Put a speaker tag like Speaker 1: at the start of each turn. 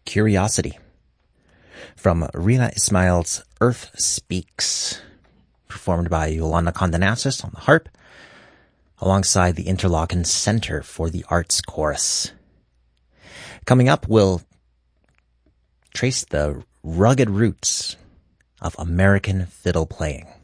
Speaker 1: Curiosity from Rina Ismail's Earth Speaks, performed by Yolanda Condonasis on the harp, alongside the Interlochen Center for the Arts Chorus. Coming up, we'll trace the rugged roots of American fiddle playing.